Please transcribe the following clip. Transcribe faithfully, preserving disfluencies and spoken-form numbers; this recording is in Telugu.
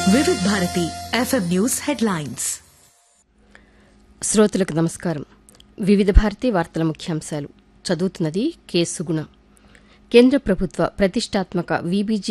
వివిధ భారతి ఎఫ్ఎం న్యూస్ హెడ్లైన్స్. శ్రోతలకు నమస్కారం. వివిధ భారతి వార్తల ముఖ్యాంశాలు చదువుతున్నది కె సుగుణ. కేంద్ర ప్రభుత్వ ప్రతిష్టాత్మక వీబీజీ